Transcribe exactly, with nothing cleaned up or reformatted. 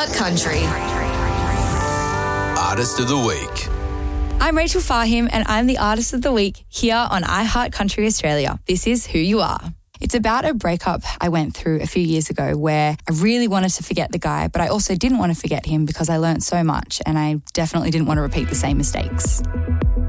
iHeart Country. Artist of the Week. I'm Rachel Fahim and I'm the Artist of the Week here on iHeart Country Australia. This is Who You Are. It's about a breakup I went through a few years ago where I really wanted to forget the guy, but I also didn't want to forget him because I learnt so much and I definitely didn't want to repeat the same mistakes.